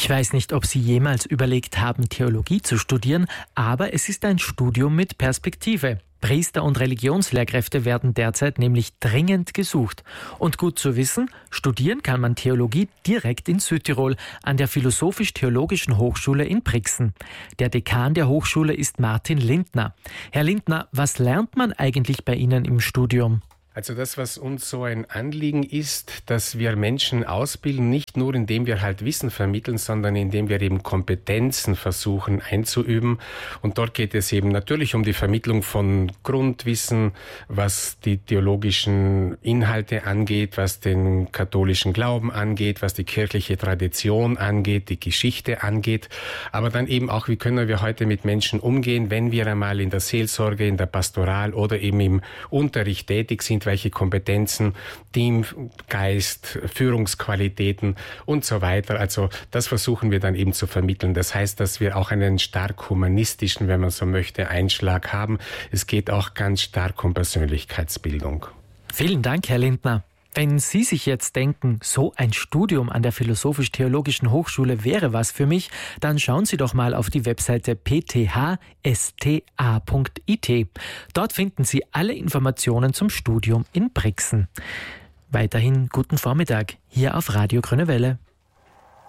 Ich weiß nicht, ob Sie jemals überlegt haben, Theologie zu studieren, aber es ist ein Studium mit Perspektive. Priester und Religionslehrkräfte werden derzeit nämlich dringend gesucht. Und gut zu wissen, studieren kann man Theologie direkt in Südtirol an der Philosophisch-Theologischen Hochschule in Brixen. Der Dekan der Hochschule ist Martin Lindner. Herr Lindner, was lernt man eigentlich bei Ihnen im Studium? Also das, was uns so ein Anliegen ist, dass wir Menschen ausbilden, nicht nur indem wir halt Wissen vermitteln, sondern indem wir eben Kompetenzen versuchen einzuüben. Und dort geht es eben natürlich um die Vermittlung von Grundwissen, was die theologischen Inhalte angeht, was den katholischen Glauben angeht, was die kirchliche Tradition angeht, die Geschichte angeht. Aber dann eben auch, wie können wir heute mit Menschen umgehen, wenn wir einmal in der Seelsorge, in der Pastoral oder eben im Unterricht tätig sind, welche Kompetenzen, Teamgeist, Führungsqualitäten und so weiter. Also das versuchen wir dann eben zu vermitteln. Das heißt, dass wir auch einen stark humanistischen, wenn man so möchte, Einschlag haben. Es geht auch ganz stark um Persönlichkeitsbildung. Vielen Dank, Herr Lindner. Wenn Sie sich jetzt denken, so ein Studium an der Philosophisch-Theologischen Hochschule wäre was für mich, dann schauen Sie doch mal auf die Webseite pthsta.it. Dort finden Sie alle Informationen zum Studium in Brixen. Weiterhin guten Vormittag hier auf Radio Grüne Welle.